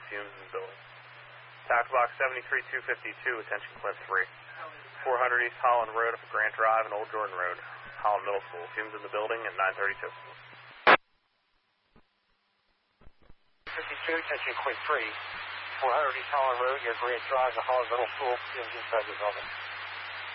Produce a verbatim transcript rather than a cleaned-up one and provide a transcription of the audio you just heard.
fumes in the building. Tax box seventy-three two fifty-two, attention Clint three. four hundred East Holland Road up at Grant Drive and Old Jordan Road. Holland Middle School. Fumes in the building at nine thirty-two. fifty-two, attention Clint three. four hundred East Holland Road, near Grant Drive, the Holland Middle School. Fumes inside the building.